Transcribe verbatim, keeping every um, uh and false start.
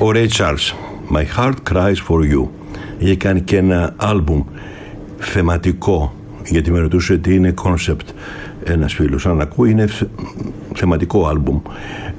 Ο Ray Charles, My Heart Cries For You. Είχε κάνει και ένα άλμπουμ θεματικό, γιατί με ρωτούσε τι είναι concept ένας φίλος. Αν ακούει, είναι θεματικό άλμπουμ.